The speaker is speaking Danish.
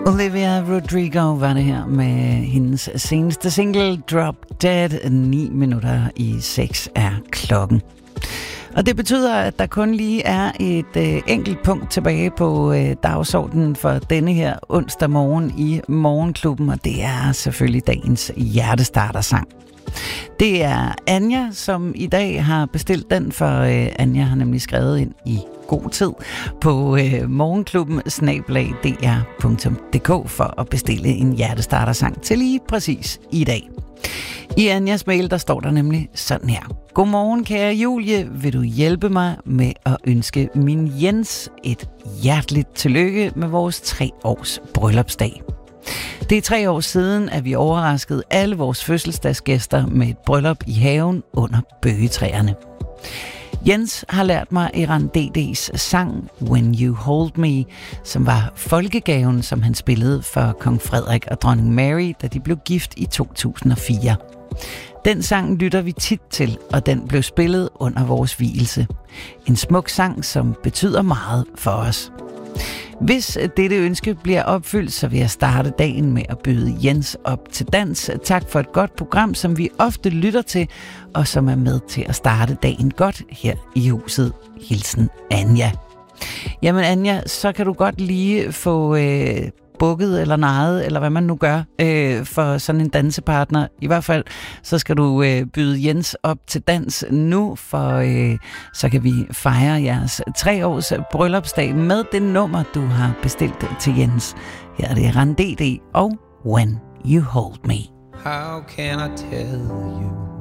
Olivia Rodrigo var det her med hendes seneste single Drop Dead. 5:09 er klokken. Og det betyder, at der kun lige er et enkelt punkt tilbage på dagsordenen for denne her onsdag morgen i Morgenklubben, og det er selvfølgelig dagens hjertestartersang. Det er Anja, som i dag har bestilt den, for Anja har nemlig skrevet ind i god tid på morgenklubben@dr.dk for at bestille en hjertestartersang til lige præcis i dag. I Anjas mail, der står der nemlig sådan her. Godmorgen, kære Julie. Vil du hjælpe mig med at ønske min Jens et hjerteligt tillykke med vores 3 års bryllupsdag? Det er 3 år siden, at vi overraskede alle vores fødselsdagsgæster med et bryllup i haven under bøgetræerne. Jens har lært mig Eran DD's sang When You Hold Me, som var folkegaven, som han spillede for kong Frederik og dronning Mary, da de blev gift i 2004. Den sang lytter vi tit til, og den blev spillet under vores vielse. En smuk sang, som betyder meget for os. Hvis dette ønske bliver opfyldt, så vil jeg starte dagen med at byde Jens op til dans. Tak for et godt program, som vi ofte lytter til, og som er med til at starte dagen godt her i huset. Hilsen Anja. Jamen Anja, så kan du godt lige få bukket eller nejet, eller hvad man nu gør, for sådan en dansepartner. I hvert fald, så skal du byde Jens op til dans nu, for så kan vi fejre jeres 3 års bryllupsdag med det nummer, du har bestilt til Jens. Her er det DD og When You Hold Me. How can I tell you